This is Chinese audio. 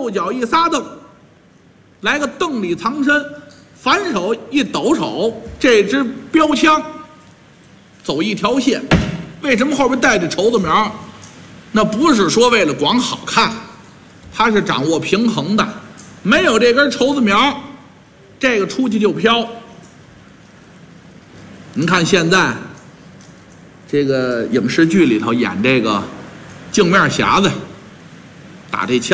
右脚一撒蹬，来个蹬里藏身，反手一抖手，这支标枪走一条线。为什么后边带着绸子苗？那不是说为了光好看，它是掌握平衡的。没有这根绸子苗，这个出去就飘。您看现在这个影视剧里头演这个镜面匣子，打这枪。